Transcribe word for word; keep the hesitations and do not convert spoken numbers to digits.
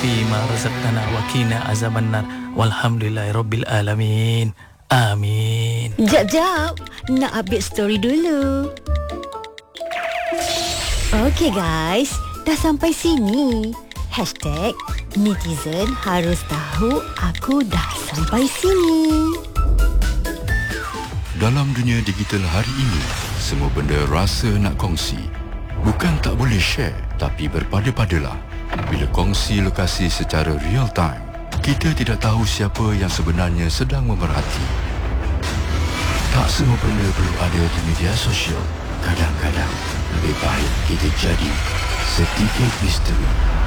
fima razaqtana wa qina azabannar. Walhamdulillahirabbil alamin. Amin. Jap, jap. Nak update story dulu. Okey guys, dah sampai sini. Hashtag netizen harus tahu aku dah sampai sini. Dalam dunia digital hari ini, semua benda rasa nak kongsi. Bukan tak boleh share, tapi berpada-padalah. Bila kongsi lokasi secara real time, kita tidak tahu siapa yang sebenarnya sedang memerhati. Tak semua benda perlu ada di media sosial. Kadang-kadang lebih baik kita jadi sedikit misteri